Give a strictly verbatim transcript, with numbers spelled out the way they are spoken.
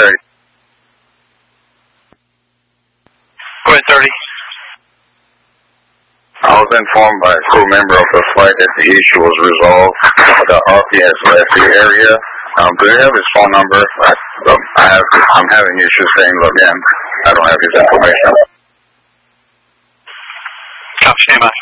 thirty. Go ahead, thirty. I was informed by a crew member of the flight that the issue was resolved. The R P has left the area. Um, do they have his phone number? I, um, I have, I'm having issues saying log in. I don't have his information. Copy, stand by.